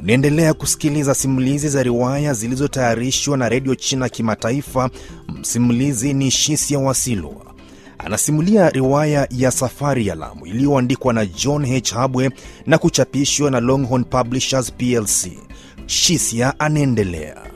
Unaendelea kusikiliza simulizi za riwaya zilizotayarishwa na Radio China Kimataifa. Msimulizi ni Shisia Wasilwa. Anasimulia riwaya ya Safari ya Lamu iliyoandikwa na John H. Habwe na kuchapishwa na Longhorn Publishers PLC. Shisia anaendelea.